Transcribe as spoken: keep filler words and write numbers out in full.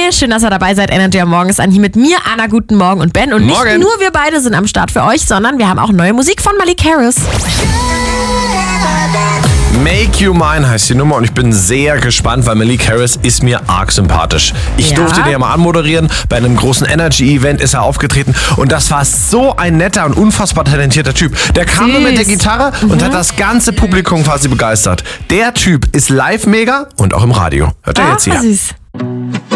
Hi, schön, dass ihr dabei seid. Energy am Morgen ist an hier mit mir, Anna, guten Morgen und Ben. Und nicht Morgen. nur wir beide sind am Start für euch, sondern wir haben auch neue Musik von Malik Harris. Make You Mine heißt die Nummer und ich bin sehr gespannt, weil Malik Harris ist mir arg sympathisch. Ich Ja. durfte den ja mal anmoderieren, bei einem großen Energy-Event ist er aufgetreten und das war so ein netter und unfassbar talentierter Typ. Der kam nur mit der Gitarre mhm. und hat das ganze Publikum quasi begeistert. Der Typ ist live mega und auch im Radio. Hört ihr Ah, jetzt hier. süß.